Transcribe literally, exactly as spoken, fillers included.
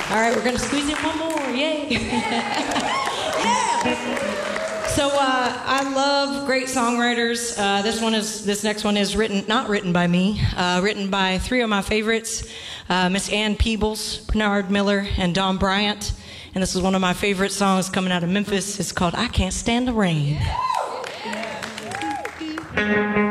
All right, we're going to squeeze in one more. Yay. Yeah. So uh, I love great songwriters. Uh, this one is, this next one is written, not written by me, uh, written by three of my favorites, uh, Miss Ann Peebles, Bernard Miller, and Don Bryant. And this is one of my favorite songs coming out of Memphis. It's called I Can't Stand the Rain.